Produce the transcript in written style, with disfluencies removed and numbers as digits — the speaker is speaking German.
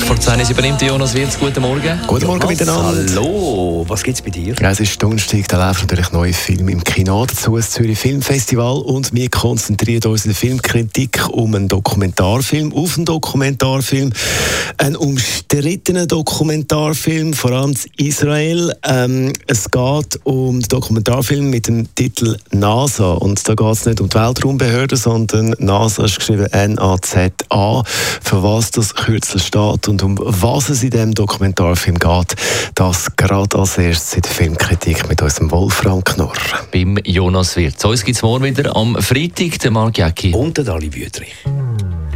vor 10 Uhr übernimmt Jonas Wirz. Guten Morgen. Guten Morgen miteinander. Hallo, was gibt's bei dir? Ja, es ist Donnerstag, da läuft natürlich neue Film im Kino. Dazu das Zürich Filmfestival und wir konzentrieren uns in der Filmkritik um einen Dokumentarfilm, auf einen Dokumentarfilm, einen umstrittenen Dokumentarfilm, vor allem in Israel. Es geht um den Dokumentarfilm mit dem Titel NASA und da geht es nicht um die Weltraumbehörde, sondern NASA ist geschrieben NASA, für was das Kürzel steht und um was es in diesem Dokumentarfilm geht, das gerade als erstes in der Filmkritik mit unserem Wolfram Knorr. Beim Jonas Wirz. Uns gibt es morgen wieder am Freitag, der Marc Jäcki. Und der Dali Wüthrich.